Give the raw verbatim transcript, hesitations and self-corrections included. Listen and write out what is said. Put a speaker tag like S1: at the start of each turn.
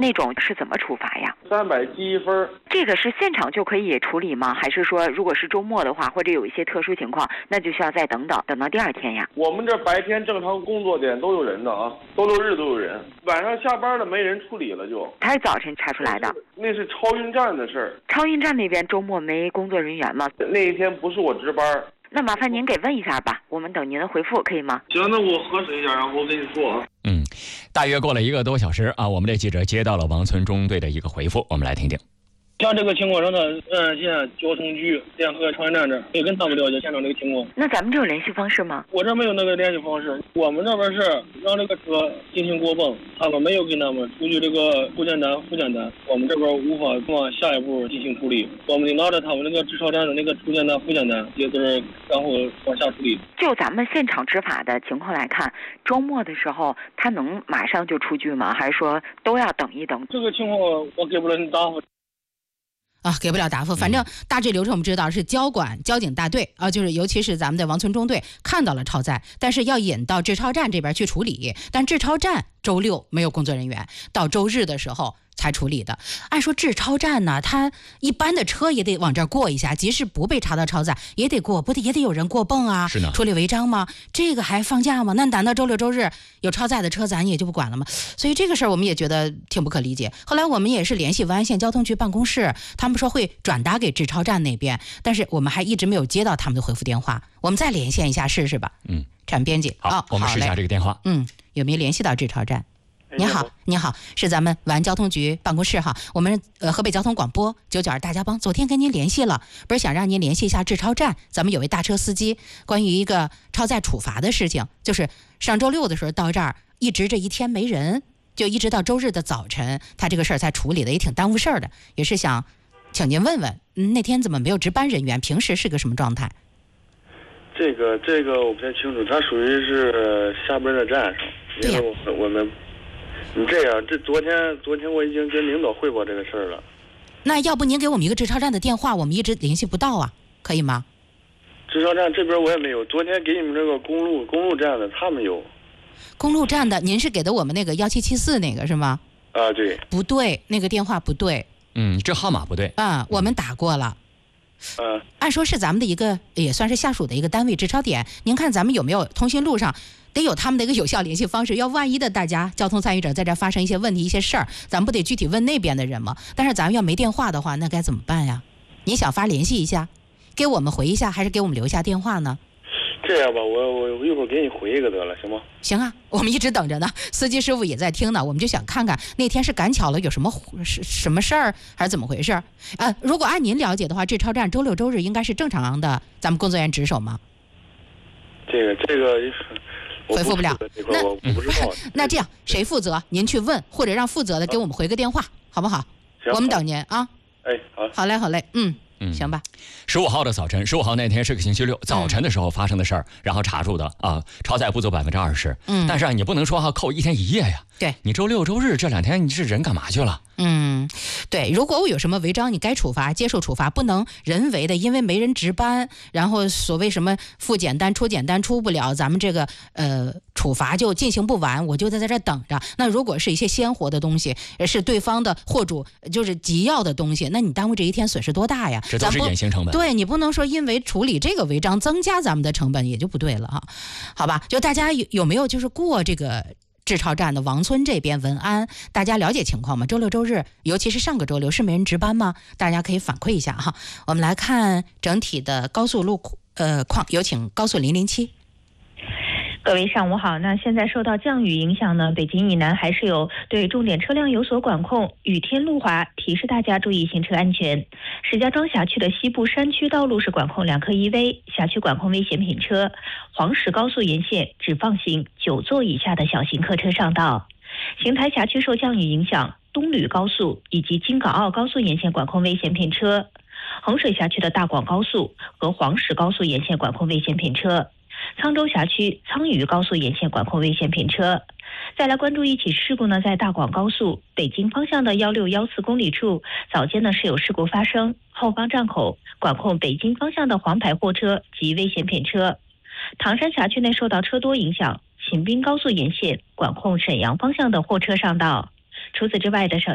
S1: 那种是怎么处罚呀？
S2: 三百记一分。
S1: 这个是现场就可以处理吗？还是说如果是周末的话，或者有一些特殊情况，那就需要再等等，等到第二天呀？
S2: 我们这白天正常工作点都有人的啊，周六日都有人，晚上下班了没人处理了就。
S1: 他是早晨查出来的。
S2: 那是超运站的事儿。
S1: 超运站那边周末没工作人员吗？
S2: 那一天不是我值班。
S1: 那麻烦您给问一下吧，我们等您的回复可以吗？
S2: 行，那我核实一下，然后我跟你说啊。
S3: 嗯，大约过了一个多小时啊，我们这记者接到了王村中队的一个回复，我们来听听。
S4: 像这个情况上呢，安县交通局联合超运站这也跟他们了解现场这个情况。
S1: 那咱们这有联系方式吗？
S4: 我这没有那个联系方式，我们这边是让这个车进行过泵，他们没有给他们出具这个附件单、附件单，我们这边无法往下一步进行处理。我们得拿着他们那个制超站的那个出件单、附件单，也就是然后往下处理。
S1: 就咱们现场执法的情况来看，周末的时候他能马上就出具吗？还是说都要等一等？
S4: 这个情况我给不了你答复。
S5: 啊，给不了答复。反正大致流程我们知道是交管交警大队啊，就是尤其是咱们的王村中队看到了超载，但是要引到制超站这边去处理，但制超站周六没有工作人员，到周日的时候才处理的。按说制超站呢，它一般的车也得往这儿过一下，即使不被查到超载也得过，不得也得有人过泵啊，
S3: 是呢，
S5: 处理违章吗？这个还放假吗？那难道周六周日有超载的车咱也就不管了吗？所以这个事儿我们也觉得挺不可理解。后来我们也是联系文安县交通局办公室，他们说会转达给制超站那边，但是我们还一直没有接到他们的回复电话，我们再连线一下试试吧。
S3: 嗯，
S5: 陈编辑，
S3: 好，
S5: 哦、
S3: 我们试一下这个电话。
S5: 嗯，有没有联系到制超站？您好，您好，是咱们完交通局办公室哈，我们呃河北交通广播九九二大家帮昨天跟您联系了，不是想让您联系一下制超站，咱们有位大车司机关于一个超载处罚的事情，就是上周六的时候到这儿，一直这一天没人，就一直到周日的早晨，他这个事儿才处理的，也挺耽误事儿的，也是想请您问问，嗯，那天怎么没有值班人员？平时是个什么状态？
S6: 这个这个我不太清楚，他属于是下班的站上，因为我我们。你这样，这昨天昨天我已经跟领导汇报这个事儿了。
S5: 那要不您给我们一个制超站的电话，我们一直联系不到啊，可以吗？
S6: 制超站这边我也没有，昨天给你们这个公路公路站的他们有。
S5: 公路站的，您是给的我们那个幺七七四那个是吗？
S6: 啊，对。
S5: 不对，那个电话不对。
S3: 嗯，这号码不对。
S5: 啊、嗯，我们打过了。
S6: 嗯、啊。
S5: 按说是咱们的一个也算是下属的一个单位制超点，您看咱们有没有通讯录上？得有他们的一个有效联系方式，要万一的大家交通参与者在这发生一些问题一些事儿，咱们不得具体问那边的人吗？但是咱们要没电话的话，那该怎么办呀？你想发联系一下，给我们回一下，还是给我们留下电话呢？
S6: 这样吧，我我我一会儿给你回一个得了，行吗？
S5: 行啊，我们一直等着呢，司机师傅也在听呢，我们就想看看那天是赶巧了有什么什什么事儿，还是怎么回事？呃，如果按您了解的话，制超站周六周日应该是正常的，咱们工作人员值守吗？
S6: 这个这个。
S5: 回复不了，
S6: 那我不知道。
S5: 那这样谁负责？您去问，或者让负责的给我们回个电话，好不好？我们等您啊。
S6: 哎，好，
S5: 好嘞，好嘞，嗯嗯，行吧。
S3: 十五号的早晨，十五号那天是个星期六，早晨的时候发生的事儿，然后查出的啊，超载不足百分之二十。嗯，但是啊，你不能说哈扣一天一夜呀。
S5: 对，
S3: 你周六周日这两天你是人干嘛去了？
S5: 嗯，对，如果我有什么违章，你该处罚接受处罚，不能人为的因为没人值班，然后所谓什么付检单出检单出不了，咱们这个呃处罚就进行不完，我就在这等着。那如果是一些鲜活的东西，是对方的货主就是急要的东西，那你耽误这一天损失多大呀？
S3: 这都是隐形成本。
S5: 对，你不能说因为处理这个违章增加咱们的成本，也就不对了哈。好吧，就大家有有没有就是过这个制超站的王村这边文安，大家了解情况吗？周六周日，尤其是上个周六是没人值班吗？大家可以反馈一下哈。我们来看整体的高速路呃况，有请高速零零七。
S7: 各位上午好，那现在受到降雨影响呢，北京以南还是有对重点车辆有所管控，雨天路滑，提示大家注意行车安全。石家庄辖区的西部山区道路是管控两科一危，辖区管控危险品车，黄石高速沿线只放行九座以下的小型客车上道。邢台辖区受降雨影响，东吕高速以及京港澳高速沿线管控危险品车，衡水辖区的大广高速和黄石高速沿线管控危险品车，沧州辖区沧渝高速沿线管控危险品车。再来关注一起事故呢，在大广高速北京方向的一六一四公里处，早间呢是有事故发生，后方站口管控北京方向的黄牌货车及危险品车。唐山辖区内受到车多影响，秦滨高速沿线管控沈阳方向的货车上道。除此之外的省